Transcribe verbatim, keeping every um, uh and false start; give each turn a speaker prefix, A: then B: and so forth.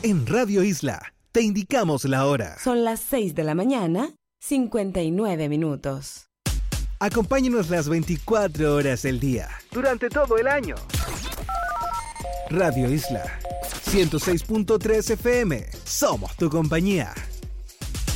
A: En Radio Isla te indicamos la hora.
B: Son las seis de la mañana, cincuenta y nueve minutos.
A: Acompáñenos las veinticuatro horas del día, durante todo el año. Radio Isla, ciento seis punto tres F M. Somos tu compañía.